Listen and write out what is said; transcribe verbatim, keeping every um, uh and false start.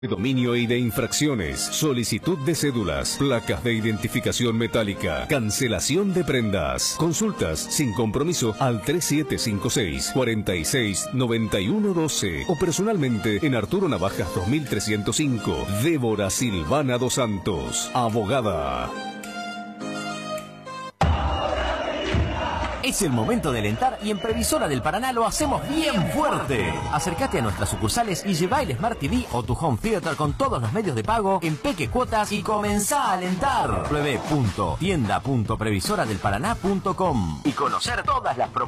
de dominio y de infracciones, solicitud de cédulas, placas de identificación metálica, cancelación de prendas. Consultas sin compromiso al tres siete cinco seis, cuatro seis, nueve uno uno dos o personalmente en Arturo Navajas dos mil trescientos cinco. Débora Silvana dos Santos, abogada. Es el momento de alentar y en Previsora del Paraná lo hacemos bien fuerte. Acércate a nuestras sucursales y lleva el Smart T V o tu Home Theater con todos los medios de pago en peque cuotas y comenzá a alentar. w w w punto tienda punto previsora del paraná punto com y conocer todas las promociones.